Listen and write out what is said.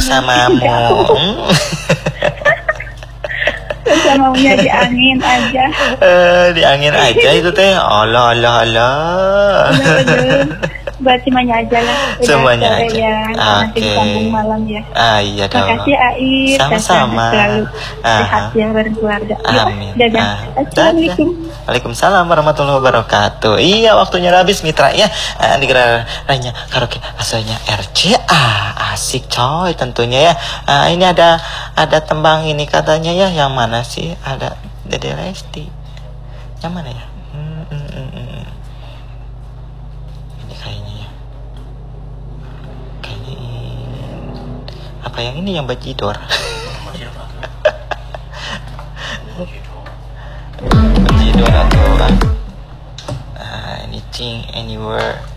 bersamamu. Bersamamunya di angin aja. Di angin aja itu teh. Allah. Bener-bener. Buat semuanya aja lah. Udah Semuanya sore aja. ya. Nanti Oke. sambung malam ya. Iya dong. Makasih Ais. Sama-sama. Selalu sehat ya bareng keluarga. Amin. Dadah. Assalamualaikum. Waalaikumsalam warahmatullahi wabarakatuh. Iya, waktunya habis mitra ya. Di gerarannya karaoke asalnya RCA. Asik coy tentunya ya. Ini ada tembang ini katanya ya. Yang mana sih? Ada Dede Lesti. Yang mana ya? Ini kayaknya ya. Kayaknya apa yang ini yang Bajidor? Bajidor atau anything, anywhere.